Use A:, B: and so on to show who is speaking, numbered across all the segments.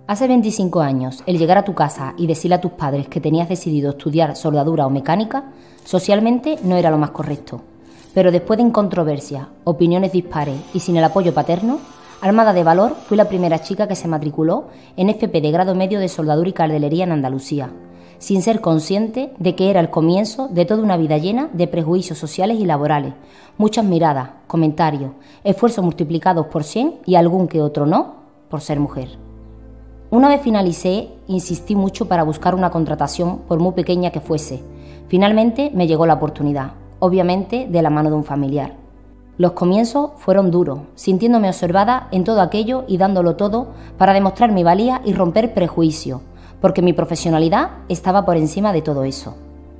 A: Hace 25 años, el llegar a tu casa y decirle a tus padres que tenías decidido estudiar soldadura o mecánica, socialmente no era lo más correcto. Pero después de controversias, opiniones dispares y sin el apoyo paterno, armada de valor, fui la primera chica que se matriculó en FP de grado medio de soldadura y caldelería en Andalucía, sin ser consciente de que era el comienzo de toda una vida llena de prejuicios sociales y laborales, muchas miradas, comentarios, esfuerzos multiplicados por 100 y algún que otro no, por ser mujer. Una vez finalicé, insistí mucho para buscar una contratación, por muy pequeña que fuese. Finalmente me llegó la oportunidad, obviamente de la mano de un familiar. Los comienzos fueron duros, sintiéndome observada en todo aquello y dándolo todo para demostrar mi valía y romper prejuicios, porque mi profesionalidad estaba por encima de todo eso.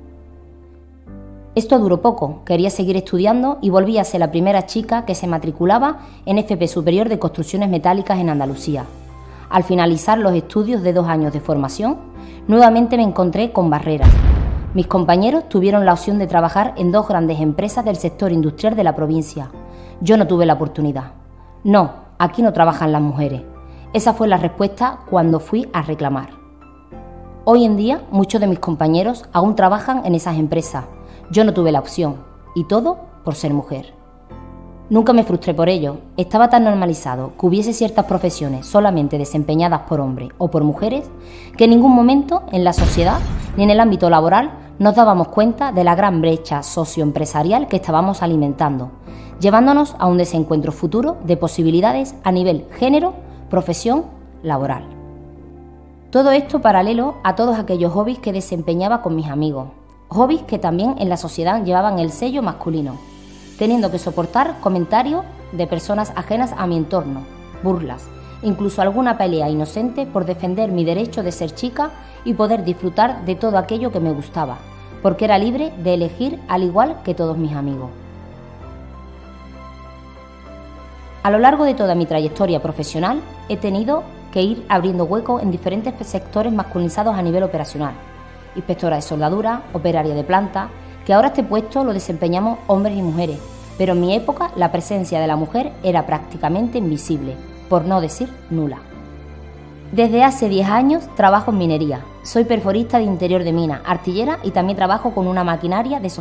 A: Esto duró poco, quería seguir estudiando y volví a ser la primera chica que se matriculaba en FP Superior de Construcciones Metálicas en Andalucía. Al finalizar los estudios de 2 años de formación, nuevamente me encontré con barreras. Mis compañeros tuvieron la opción de trabajar en 2 grandes empresas del sector industrial de la provincia. Yo no tuve la oportunidad. No, aquí no trabajan las mujeres. Esa fue la respuesta cuando fui a reclamar. Hoy en día, muchos de mis compañeros aún trabajan en esas empresas. Yo no tuve la opción, y todo por ser mujer. Nunca me frustré por ello. Estaba tan normalizado que hubiese ciertas profesiones solamente desempeñadas por hombres o por mujeres que en ningún momento en la sociedad ni en el ámbito laboral nos dábamos cuenta de la gran brecha socioempresarial que estábamos alimentando, llevándonos a un desencuentro futuro de posibilidades a nivel género, profesión, laboral. Todo esto paralelo a todos aquellos hobbies que desempeñaba con mis amigos, hobbies que también en la sociedad llevaban el sello masculino, teniendo que soportar comentarios de personas ajenas a mi entorno, burlas, incluso alguna pelea inocente por defender mi derecho de ser chica y poder disfrutar de todo aquello que me gustaba, porque era libre de elegir al igual que todos mis amigos. A lo largo de toda mi trayectoria profesional he tenido que ir abriendo hueco en diferentes sectores masculinizados a nivel operacional, inspectora de soldadura, operaria de planta, que ahora este puesto lo desempeñamos hombres y mujeres, pero en mi época la presencia de la mujer era prácticamente invisible, por no decir nula. Desde hace 10 años trabajo en minería, soy perforista de interior de mina, artillera y también trabajo con una maquinaria de